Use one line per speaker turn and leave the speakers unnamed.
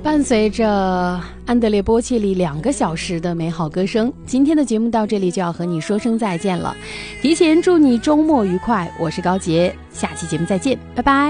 伴随着安德烈波切利2个小时的美好歌声，今天的节目到这里就要和你说声再见了。提前祝你周末愉快，我是高洁，下期节目再见，拜拜。